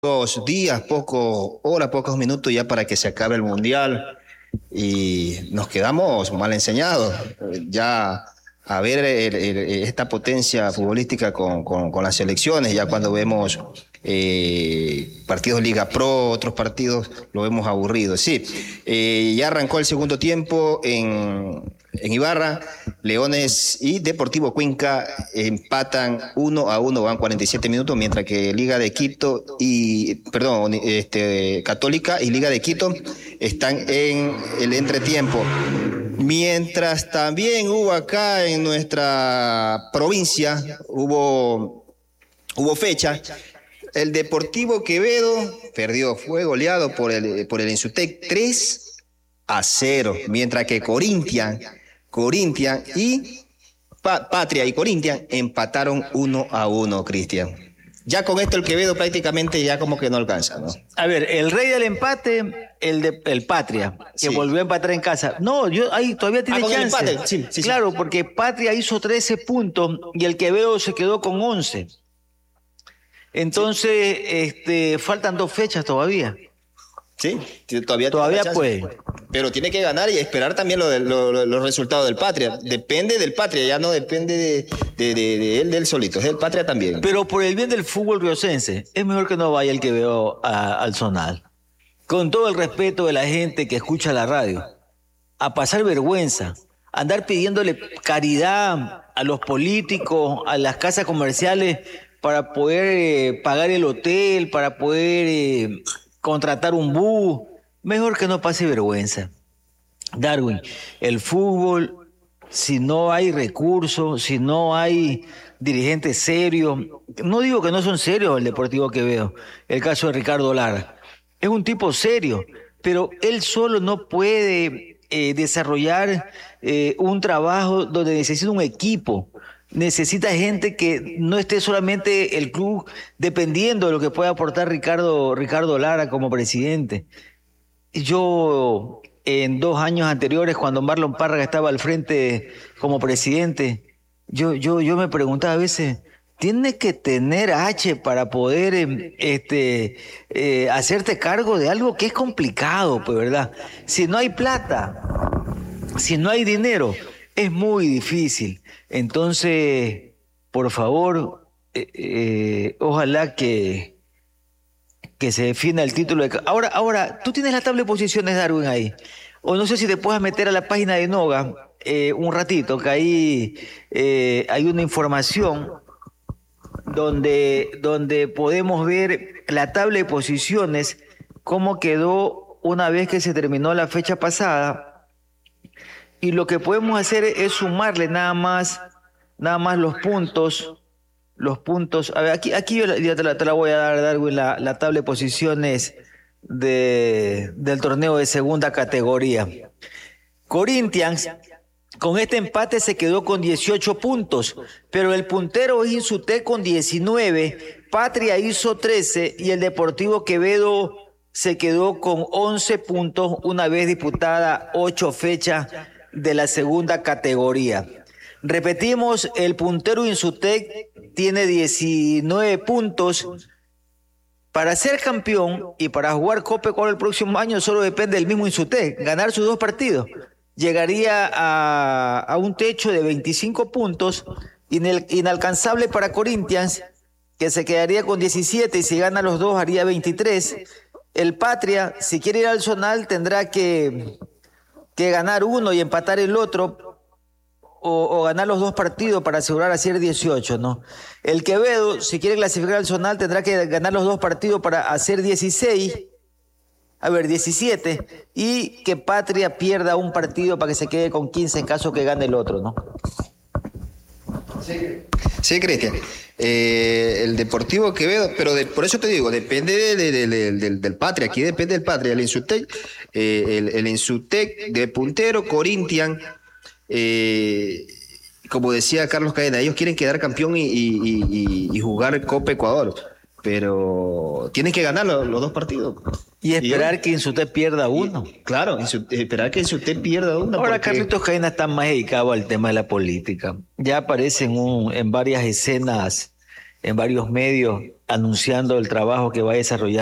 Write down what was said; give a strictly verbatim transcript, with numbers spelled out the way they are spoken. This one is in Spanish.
Pocos días, pocos horas, pocos minutos ya para que se acabe el mundial y nos quedamos mal enseñados. Eh, Ya a ver el- el- esta potencia futbolística con, con- con las selecciones, ya cuando vemos eh, partidos Liga Pro, otros partidos, lo vemos aburrido. Sí, eh, ya arrancó el segundo tiempo en, en Ibarra. Leones y Deportivo Cuenca empatan uno a uno, van cuarenta y siete minutos, mientras que Liga de Quito y, perdón, este, Católica y Liga de Quito están en el entretiempo. Mientras también hubo acá en nuestra provincia, hubo, hubo fecha. El Deportivo Quevedo perdió, fue goleado por el, por el Insutec tres a cero, mientras que Corinthians, Corinthians y Pa- Patria y Corinthians empataron uno a uno, Cristian. Ya con esto el Quevedo prácticamente ya como que no alcanza, ¿no? A ver, el rey del empate, el de el Patria, que Sí. volvió a empatar en casa. No, yo ahí todavía tiene Ah, con el chance. empate, sí, sí, sí. Claro, porque Patria hizo trece puntos y el Quevedo se quedó con once. Entonces, este, faltan dos fechas todavía. Sí, t- todavía, tiene Todavía la chance. puede. Pero tiene que ganar y esperar también lo de- lo- lo- los resultados del Patria. Depende del Patria, ya no depende de, de, de- de él, del solito, es del Patria también. Pero por el bien del fútbol riocense, es mejor que no vaya el Quevedo a- al Zonal. Con todo el respeto de la gente que escucha la radio, a pasar vergüenza, andar pidiéndole caridad a los políticos, a las casas comerciales para poder eh, pagar el hotel, para poder eh, contratar un bus. Mejor que no pase vergüenza. Darwin, el fútbol, si no hay recursos, si no hay dirigentes serios, no digo que no son serios el Deportivo Quevedo, el caso de Ricardo Lara, es un tipo serio, pero él solo no puede eh, desarrollar eh, un trabajo donde necesita un equipo, necesita gente que no esté solamente el club dependiendo de lo que pueda aportar Ricardo, Ricardo Lara como presidente. Yo, en dos años anteriores, cuando Marlon Párraga estaba al frente como presidente, yo, yo, yo me preguntaba a veces, ¿tienes que tener H para poder em, este, eh, hacerte cargo de algo que es complicado, pues, ¿verdad? Si no hay plata, si no hay dinero, es muy difícil. Entonces, por favor, eh, eh, ojalá que que se defina el título de... Ahora, ahora, tú tienes la tabla de posiciones, Darwin, ahí. O no sé si te puedas meter a la página de Noga eh, un ratito, que ahí eh, hay una información donde, donde podemos ver la tabla de posiciones, cómo quedó una vez que se terminó la fecha pasada. Y lo que podemos hacer es sumarle nada más, nada más los puntos... Los puntos, a ver, aquí, aquí yo la- ya te la, te la voy a dar, Darwin, la, la tabla de posiciones de, del torneo de segunda categoría. Corinthians, con este empate se quedó con dieciocho puntos, pero el puntero es Insutec con diecinueve, Patria hizo trece y el Deportivo Quevedo se quedó con once puntos una vez disputada ocho fechas de la segunda categoría. Repetimos, el puntero Insutec tiene diecinueve puntos. Para ser campeón y para jugar Copa Ecuador el próximo año solo depende del mismo Insutec, ganar sus dos partidos. Llegaría a, a un techo de veinticinco puntos, inel- inalcanzable para Corinthians, que se quedaría con diecisiete y si gana los dos haría veintitrés. El Patria, si quiere ir al Zonal, tendrá que, que ganar uno y empatar el otro, o, o ganar los dos partidos para asegurar hacer dieciocho, ¿no? El Quevedo, si quiere clasificar al Zonal, tendrá que ganar los dos partidos para hacer dieciséis, a ver, diecisiete, y que Patria pierda un partido para que se quede con quince en caso que gane el otro, ¿no? Sí, Cristian. Eh, el Deportivo Quevedo, pero de- por eso te digo, depende de- de- de- de- del, del Patria, aquí depende del Patria, el Insutec, eh, el, el Insutec de puntero, Corinthians, eh, como decía Carlos Cadena, ellos quieren quedar campeón y, y- y- y jugar Copa Ecuador, pero tienen que ganar los, los dos partidos. Y esperar Y- que Insutec pierda uno. y- claro, Insu- esperar que Insutec pierda uno. Ahora porque- Carlitos Cadena está más dedicado al tema de la política. Ya aparece en, un- en varias escenas en varios medios anunciando el trabajo que va a desarrollar